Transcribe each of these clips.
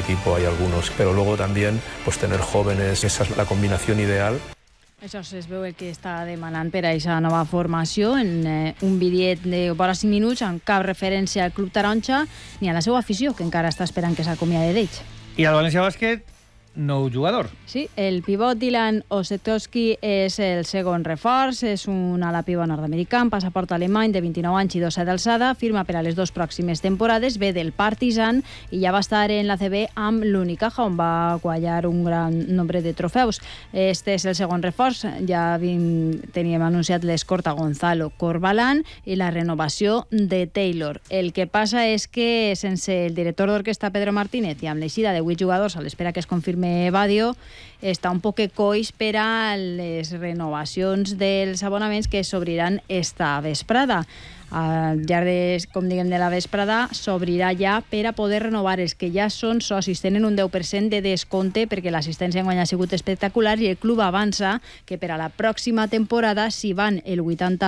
equipo hay algunos, pero luego también pues tener jóvenes, esa es la combinación ideal. Això es veu el que està demanant per a aquesta nova formació en un bitllet de vora 5 minuts amb cap referència al Club Taronja ni a la seva afició, que encara està esperant que s'acomiadi d'ells. I al València Bàsquet, nou jugador. Sí, el pivot Dylan Osetowski és el segon reforç, és un ala pivot nord-americà amb passaport alemany de 29 anys i 2 d'alçada, firma per a les 2 pròximes temporades, ve del Partizan i ja va estar en l'ACB amb l'Unicaja, on va guanyar un gran nombre de trofeus. Este és el segon reforç, ja teníem anunciat l'escorta Gonzalo Corbalán i la renovació de Taylor. El que passa és que sense el director d'orquestra Pedro Martínez i amb l'eixida de 8 jugadors a l'espera que es confirmi Badio, està un poc coix per a les renovacions dels abonaments que s'obriran esta vesprada. Al llarg de, com diguem, de la vesprada s'obrirà ja per a poder renovar els que ja són socis. Tenen un 10% de descompte perquè l'assistència enguany ha sigut espectacular i el club avança que per a la pròxima temporada, si van el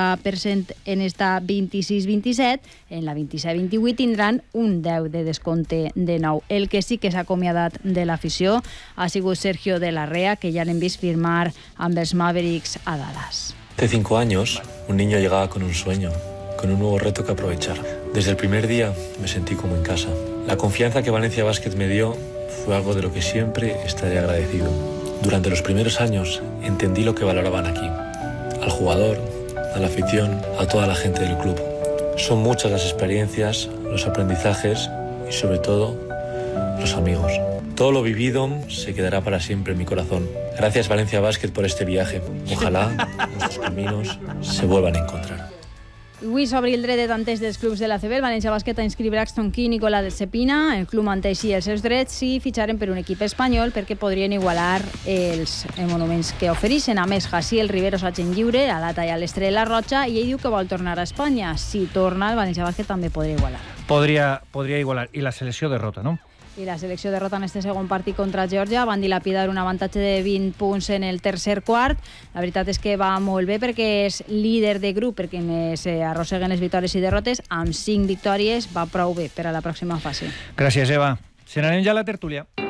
80% en esta 26-27, en la 27-28 tindran un 10% de descompte de nou. El que sí que s'ha acomiadat de l'afició ha sigut Sergio de la Rea, que ja l'hem vist firmar amb els Mavericks a Dallas. Hace 5 años, un niño llegaba con un sueño, con un nuevo reto que aprovechar. Desde el primer día me sentí como en casa. La confianza que Valencia Basket me dio fue algo de lo que siempre estaré agradecido. Durante los primeros años entendí lo que valoraban aquí. Al jugador, a la afición, a toda la gente del club. Son muchas las experiencias, los aprendizajes y sobre todo los amigos. Todo lo vivido se quedará para siempre en mi corazón. Gracias Valencia Basket por este viaje. Ojalá nuestros caminos se vuelvan a encontrar. Avui s'obri el dret de tanteig dels clubs de l'ACB. El València Bàsquet ha inscrit Braxton Key i Nicolà del Cepina. El club manté així els seus drets i fitxaren per un equip espanyol perquè podrien igualar els monuments que ofereixen. A més, Jaciel Rivero s'agent lliure, a l'Ata i a l'Estrella Roja, i ell diu que vol tornar a Espanya. Si torna, el València Bàsquet també podria igualar. Podria igualar. I la selecció derrota, no? I la selecció derrota en este segon partit contra Geòrgia. Van dilapidar un avantatge de 20 punts en el tercer quart. La veritat és que va molt bé perquè és líder de grup, perquè més arrosseguen les victòries i derrotes. Amb 5 victòries va prou bé per a la pròxima fase. Gràcies, Eva. Se n'anem ja a la tertúlia.